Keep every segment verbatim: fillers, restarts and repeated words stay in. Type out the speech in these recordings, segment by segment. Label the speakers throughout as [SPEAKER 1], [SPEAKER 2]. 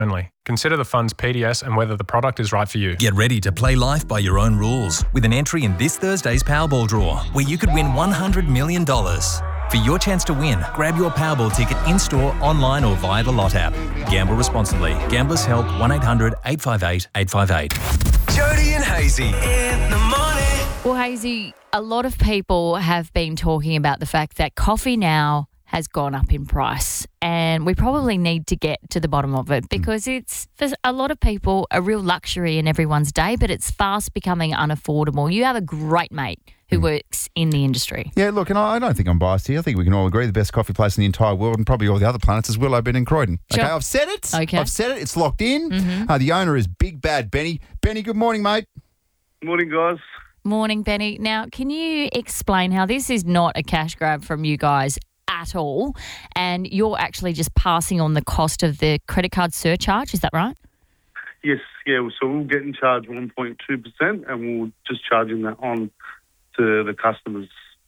[SPEAKER 1] only. Consider the fund's P D S and whether the product is right for you.
[SPEAKER 2] Get ready to play life by your own rules with an entry in this Thursday's Powerball draw, where you could win one hundred million dollars. For your chance to win, grab your Powerball ticket in-store, online or via the Lot app. Gamble responsibly. Gamblers Help one eight hundred eight five eight eight five eight.
[SPEAKER 3] Jody and Hazy in the morning.
[SPEAKER 4] Well, Hazy, a lot of people have been talking about the fact that coffee now has gone up in price, and we probably need to get to the bottom of it because it's, for a lot of people, a real luxury in everyone's day, but it's fast becoming unaffordable. You have a great mate who mm. works in the industry.
[SPEAKER 5] Yeah, look, and I don't think I'm biased here. I think we can all agree the best coffee place in the entire world and probably all the other planets is Willow Bin in Croydon.
[SPEAKER 4] Sure.
[SPEAKER 5] Okay, I've said it.
[SPEAKER 4] Okay.
[SPEAKER 5] I've said it. It's locked in.
[SPEAKER 4] Mm-hmm.
[SPEAKER 5] Uh, the owner is Big Bad Benny. Benny, good morning, mate.
[SPEAKER 6] Morning, guys.
[SPEAKER 4] Morning, Benny. Now, can you explain how this is not a cash grab from you guys at all, and you're actually just passing on the cost of the credit card surcharge? Is that right?
[SPEAKER 6] Yes, yeah. So we'll get in charge one point two percent and we'll just charging that on to the customers.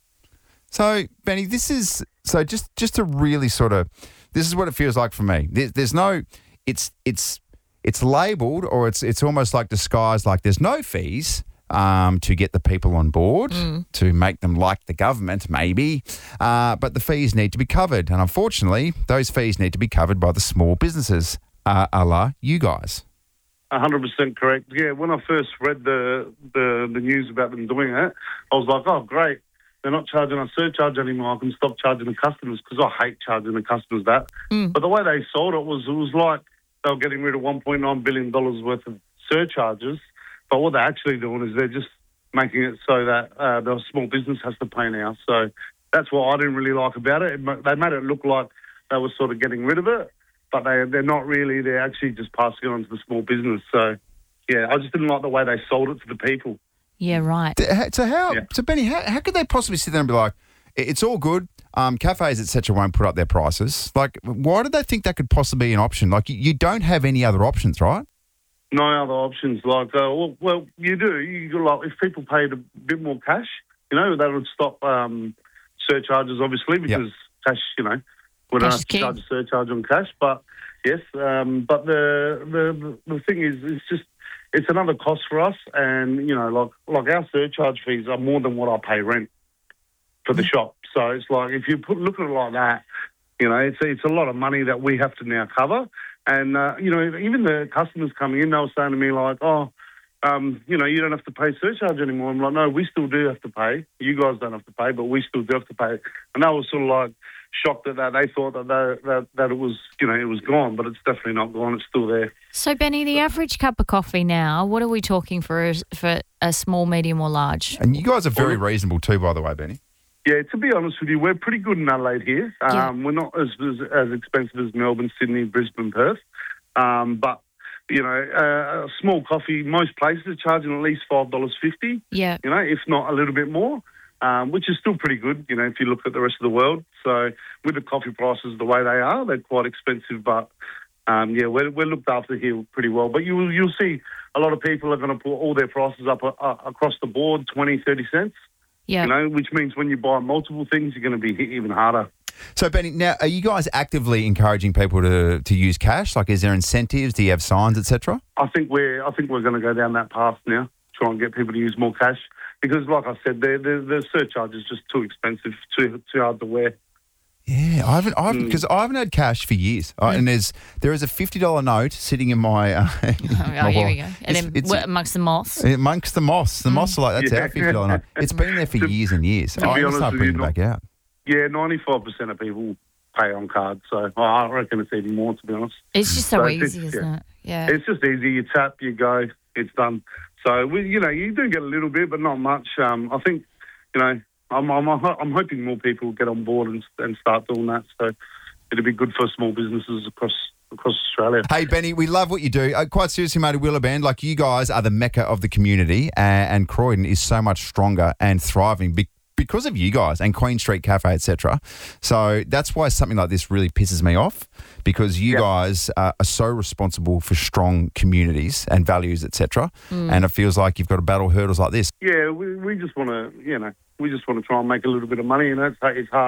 [SPEAKER 5] So, Benny, this is, so just, just to really sort of, this is what it feels like for me. There, there's no, it's, it's, it's labelled or it's, it's almost like disguised like there's no fees. Um, to get the people on board, mm. to make them like the government, maybe. Uh, but the fees need to be covered. And unfortunately, those fees need to be covered by the small businesses, uh, a la you guys.
[SPEAKER 6] one hundred percent correct. Yeah, when I first read the, the, the news about them doing it, I was like, oh, great. They're not charging a surcharge anymore. I can stop charging the customers because I hate charging the customers that. Mm. But the way they sold it was, it was like they were getting rid of one point nine billion dollars worth of surcharges. But what they're actually doing is they're just making it so that uh, the small business has to pay now. So that's what I didn't really like about it. They made it look like they were sort of getting rid of it, but they, they're not really. They're actually just passing it on to the small business. So, yeah, I just didn't like the way they sold it to the people.
[SPEAKER 4] Yeah, right.
[SPEAKER 5] So how,
[SPEAKER 6] yeah.
[SPEAKER 5] so Benny, how, how could they possibly sit there and be like, it's all good, um, cafes, et cetera, won't put up their prices? Like, why do they think that could possibly be an option? Like, you, you don't have any other options, right?
[SPEAKER 6] No other options. Like, uh, well, well, you do. You like if people paid a bit more cash, you know, that would stop um, surcharges, obviously, because yep. cash, you know, we don't have to charge a surcharge on cash. But yes, um, but the the the thing is, it's just it's another cost for us, and you know, like like our surcharge fees are more than what I pay rent for the mm. shop. So it's like if you put look at it like that, you know, it's it's a lot of money that we have to now cover. And, uh, you know, even the customers coming in, they were saying to me like, oh, um, you know, you don't have to pay surcharge anymore. I'm like, no, we still do have to pay. You guys don't have to pay, but we still do have to pay. And they were sort of like shocked at that. They thought that, they, that that it was, you know, it was gone, but it's definitely not gone. It's still there.
[SPEAKER 4] So, Benny, the average cup of coffee now, what are we talking for a, for a small, medium or large? And
[SPEAKER 5] you guys are very reasonable too, by the way, Benny.
[SPEAKER 6] Yeah, to be honest with you, we're pretty good in Adelaide here. Um,
[SPEAKER 4] yeah.
[SPEAKER 6] We're not as, as as expensive as Melbourne, Sydney, Brisbane, Perth. Um, but, you know, uh, a small coffee, most places are charging at least five dollars fifty,
[SPEAKER 4] yeah.
[SPEAKER 6] you know, if not a little bit more, um, which is still pretty good, you know, if you look at the rest of the world. So with the coffee prices the way they are, they're quite expensive. But, um, yeah, we're, we're looked after here pretty well. But you, you'll see a lot of people are going to put all their prices up uh, across the board, twenty, thirty cents.
[SPEAKER 4] Yeah.
[SPEAKER 6] You know, which means when you buy multiple things, you're going to be hit even harder.
[SPEAKER 5] So, Benny, now, are you guys actively encouraging people to, to use cash? Like, is there incentives? Do you have signs, et cetera?
[SPEAKER 6] I think we're I think we're going to go down that path now, try and get people to use more cash. Because, like I said, the the, the surcharge is just too expensive, too too hard to wear.
[SPEAKER 5] Yeah, I haven't, I haven't, because
[SPEAKER 6] Mm.
[SPEAKER 5] I haven't had cash for years, uh, and there's there is a fifty dollar note sitting in my. Uh,
[SPEAKER 4] Oh,
[SPEAKER 5] my
[SPEAKER 4] here
[SPEAKER 5] wallet.
[SPEAKER 4] we go. And
[SPEAKER 5] It's-
[SPEAKER 4] then
[SPEAKER 5] it's-
[SPEAKER 4] what, amongst the moss.
[SPEAKER 5] amongst the moss, the moss are like that's
[SPEAKER 6] Yeah.
[SPEAKER 5] our fifty dollar note. It's been there for
[SPEAKER 6] To-
[SPEAKER 5] years and years.
[SPEAKER 6] to
[SPEAKER 5] I
[SPEAKER 6] be
[SPEAKER 5] can
[SPEAKER 6] honest
[SPEAKER 5] start
[SPEAKER 6] with
[SPEAKER 5] bringing
[SPEAKER 6] you,
[SPEAKER 5] it back out.
[SPEAKER 6] Yeah, ninety-five percent of people pay on card, so I reckon it's even more, to be honest.
[SPEAKER 4] It's just so
[SPEAKER 6] So
[SPEAKER 4] easy,
[SPEAKER 6] it's-
[SPEAKER 4] isn't
[SPEAKER 6] yeah.
[SPEAKER 4] it? Yeah.
[SPEAKER 6] It's just easy. You tap, you go, it's done. So, we, you know, you do get a little bit, but not much. Um, I think, you know, I'm, I'm, I'm hoping more people get on board and, and start doing that. So it'll be good for small businesses across across Australia.
[SPEAKER 5] Hey, Benny, we love what you do. Uh, quite seriously, mate, at Willowband, like you guys are the mecca of the community, and, and Croydon is so much stronger and thriving be- because of you guys and Queen Street Cafe, et cetera. So that's why something like this really pisses me off, because you
[SPEAKER 6] Yep.
[SPEAKER 5] guys uh, are so responsible for strong communities and values, et cetera. And it feels like you've got to battle hurdles like this.
[SPEAKER 6] Yeah, we, we just want to, you know, we just want to try and make a little bit of money. You know, it's, it's hard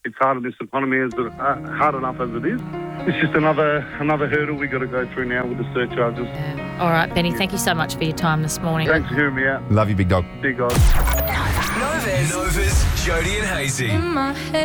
[SPEAKER 6] it's hard in this economy, as it, uh, hard enough as it is. It's just another another hurdle we got to go through now with the surcharges.
[SPEAKER 4] Yeah. All right, Benny, thank you so much for your time this morning.
[SPEAKER 6] Thanks for hearing me out.
[SPEAKER 5] Love you, big dog.
[SPEAKER 6] See you guys.
[SPEAKER 3] Novas, Novas, Jody and Hazy.